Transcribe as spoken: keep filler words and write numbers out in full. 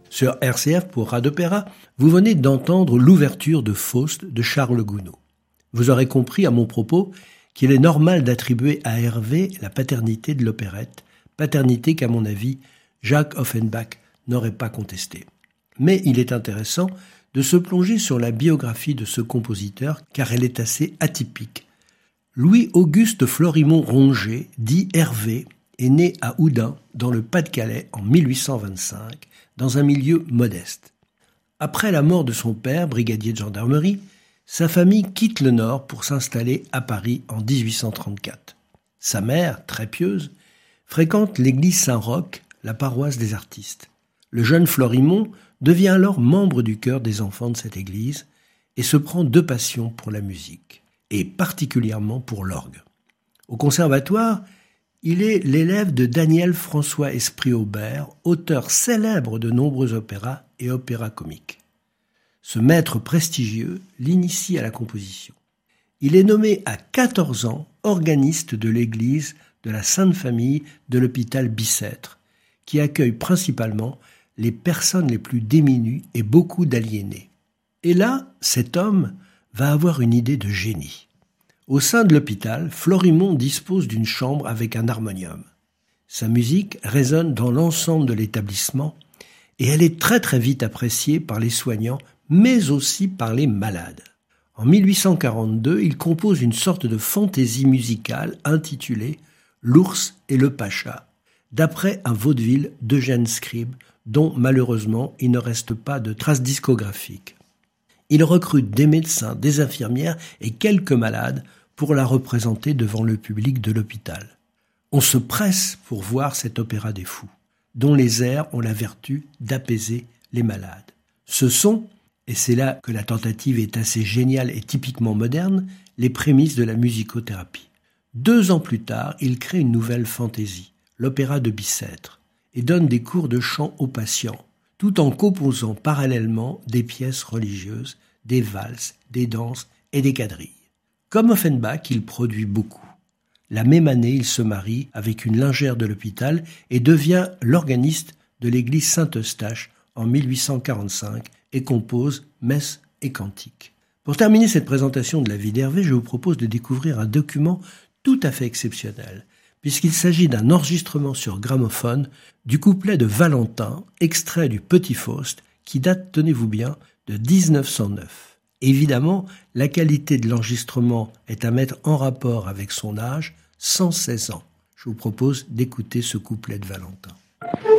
Sur R C F pour Rade Opéra, vous venez d'entendre l'ouverture de Faust de Charles Gounod. Vous aurez compris à mon propos qu'il est normal d'attribuer à Hervé la paternité de l'opérette, paternité qu'à mon avis, Jacques Offenbach n'aurait pas contestée. Mais il est intéressant de se plonger sur la biographie de ce compositeur car elle est assez atypique. Louis-Auguste Florimond-Ronget, dit Hervé, est né à Oudin, dans le Pas-de-Calais, en mille huit cent vingt-cinq, dans un milieu modeste. Après la mort de son père, brigadier de gendarmerie, sa famille quitte le Nord pour s'installer à Paris en dix-huit cent trente-quatre. Sa mère, très pieuse, fréquente l'église Saint-Roch, la paroisse des artistes. Le jeune Florimond devient alors membre du chœur des enfants de cette église et se prend de passion pour la musique, et particulièrement pour l'orgue. Au conservatoire, il est l'élève de Daniel François Esprit-Aubert, auteur célèbre de nombreux opéras et opéras comiques. Ce maître prestigieux l'initie à la composition. Il est nommé à quatorze ans organiste de l'église de la Sainte Famille de l'hôpital Bicêtre, qui accueille principalement les personnes les plus démunies et beaucoup d'aliénés. Et là, cet homme va avoir une idée de génie. Au sein de l'hôpital, Florimond dispose d'une chambre avec un harmonium. Sa musique résonne dans l'ensemble de l'établissement et elle est très très vite appréciée par les soignants, mais aussi par les malades. En mille huit cent quarante-deux, il compose une sorte de fantaisie musicale intitulée « L'ours et le pacha », d'après un vaudeville d'Eugène Scribe, dont malheureusement il ne reste pas de traces discographiques. Il recrute des médecins, des infirmières et quelques malades pour la représenter devant le public de l'hôpital. On se presse pour voir cet opéra des fous, dont les airs ont la vertu d'apaiser les malades. Ce sont, et c'est là que la tentative est assez géniale et typiquement moderne, les prémices de la musicothérapie. Deux ans plus tard, il crée une nouvelle fantaisie, l'opéra de Bicêtre, et donne des cours de chant aux patients, tout en composant parallèlement des pièces religieuses, des valses, des danses et des quadrilles. Comme Offenbach, il produit beaucoup. La même année, il se marie avec une lingère de l'hôpital et devient l'organiste de l'église Saint-Eustache en mille huit cent quarante-cinq et compose messes et cantiques. Pour terminer cette présentation de la vie d'Hervé, je vous propose de découvrir un document tout à fait exceptionnel, puisqu'il s'agit d'un enregistrement sur gramophone du couplet de Valentin, extrait du Petit Faust, qui date, tenez-vous bien, de dix-neuf cent neuf. Évidemment, la qualité de l'enregistrement est à mettre en rapport avec son âge, cent seize ans. Je vous propose d'écouter ce couplet de Valentin.